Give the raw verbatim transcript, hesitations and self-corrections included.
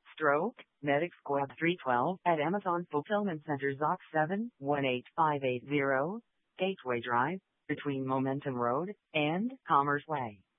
Stroke, Medic Squad three twelve at Amazon Fulfillment Center Z O C seven one eight five eight zero, Gateway Drive, between Momentum Road and Commerce Way.